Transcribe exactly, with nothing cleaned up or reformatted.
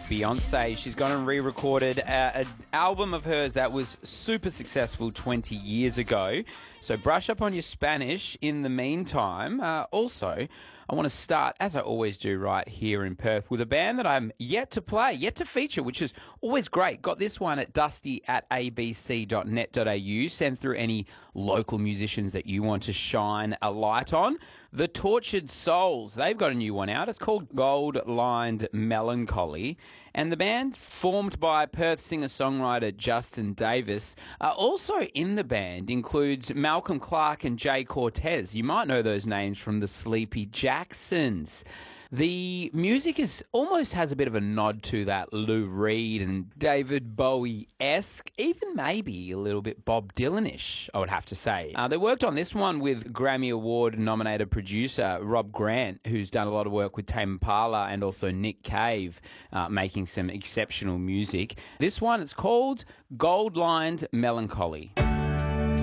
Beyonce. She's gone and re-recorded uh, an album of hers that was super successful twenty years ago. So brush up on your Spanish in the meantime. Uh, also, I want to start, as I always do right here in Perth, with a band that I'm yet to play, yet to feature, which is always great. Got this one at dusty at a b c dot net dot a u. Send through any local musicians that you want to shine a light on. The Tortured Souls, they've got a new one out. It's called Gold Lined Melancholy. And the band, formed by Perth singer-songwriter Justin Davis, uh, also in the band includes Malcolm Clark and Jay Cortez. You might know those names from the Sleepy Jacksons. The music is almost has a bit of a nod to that Lou Reed and David Bowie-esque, even maybe a little bit Bob Dylan-ish, I would have to say. Uh, they worked on this one with Grammy Award-nominated producer Rob Grant, who's done a lot of work with Tame Impala and also Nick Cave, uh, making some exceptional music. This one is called Gold Lined Melancholy.